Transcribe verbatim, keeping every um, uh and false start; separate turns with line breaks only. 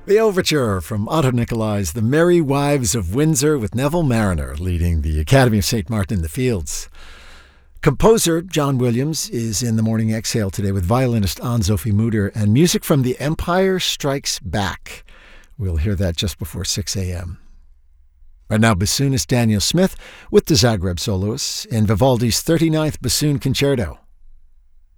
The overture from Otto Nicolai's The Merry Wives of Windsor with Neville Marriner leading the Academy of Saint Martin in the Fields. Composer John Williams is in the Morning Exhale today with violinist Anne-Sophie Mutter and music from The Empire Strikes Back. We'll hear that just before six a.m. Right now, bassoonist Daniel Smith with the Zagreb Soloists in Vivaldi's thirty-ninth Bassoon Concerto.